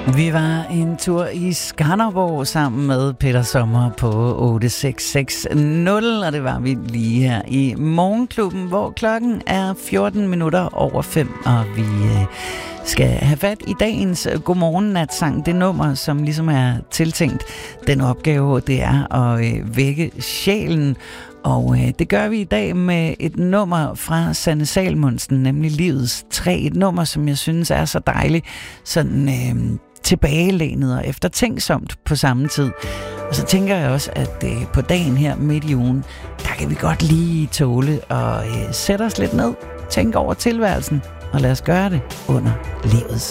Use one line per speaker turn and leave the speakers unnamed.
Vi var en tur i Skanderborg sammen med Peter Sommer på 8660, og det var vi lige her i Morgenklubben, hvor klokken er 5:14, og vi skal have fat i dagens Godmorgen-natsang. Det nummer, som ligesom er tiltænkt den opgave, det er at vække sjælen. Og det gør vi i dag med et nummer fra Sanne Salomonsen, nemlig Livets Træ. Et nummer, som jeg synes er så dejligt, sådan tilbagelænet og eftertænksomt på samme tid. Og så tænker jeg også, at på dagen her midt i ugen, der kan vi godt lige tåle og sætte os lidt ned, tænke over tilværelsen, og lad os gøre det under livets